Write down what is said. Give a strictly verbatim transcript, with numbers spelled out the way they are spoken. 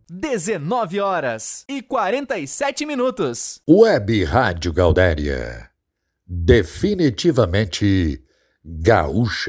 dezenove horas e quarenta e sete minutos. Web Rádio Gaudéria. Definitivamente gaúcha.